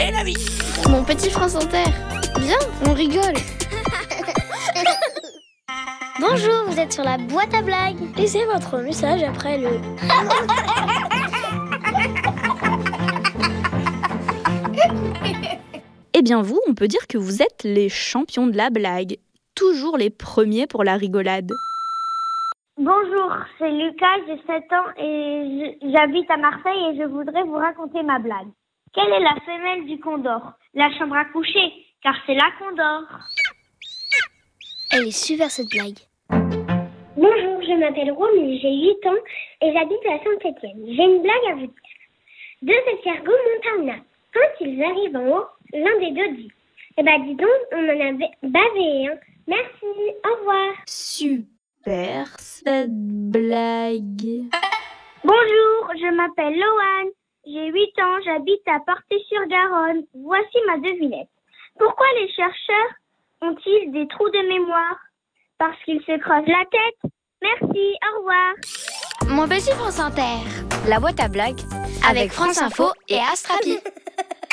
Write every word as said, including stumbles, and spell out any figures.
C'est la vie. Mon petit France Inter. Viens, on rigole. Bonjour, vous êtes sur la boîte à blagues. Laissez votre message après le... Eh bien vous, on peut dire que vous êtes les champions de la blague. Toujours les premiers pour la rigolade. Bonjour, c'est Lucas, j'ai sept ans et je- j'habite à Marseille et je voudrais vous raconter ma blague. Quelle est la femelle du condor? La chambre à coucher, car c'est là qu'on dort. Elle est super cette blague. Bonjour, je m'appelle Romy, j'ai huit ans et j'habite à Saint-Étienne. J'ai une blague à vous dire. Deux escargots montent un arbre. Quand ils arrivent en haut, l'un des deux dit « Eh ben dis donc, on en avait bavé un. Merci, au revoir. » Super cette blague. Bonjour, je m'appelle Loane, j'ai huit ans, j'habite à Portée-sur-Garonne. Voici ma devinette. Pourquoi les chercheurs ont-ils des trous de mémoire? Parce qu'ils se creusent la tête. Merci, au revoir. Mon petit France Inter. La boîte à blagues Avec France Info et Astrapi.